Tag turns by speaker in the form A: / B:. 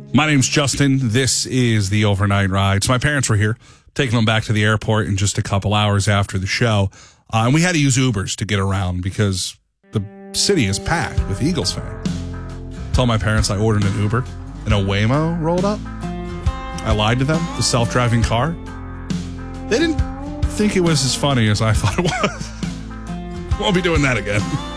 A: My name's Justin. This is the Overnight Ride. So my parents were here, taking them back to the airport in just a couple hours after the show. And we had to use Ubers to get around because the city is packed with Eagles fans. Told my parents I ordered an Uber and a Waymo rolled up. I lied to them, the self-driving car. They didn't think it was as funny as I thought it was. Won't be doing that again.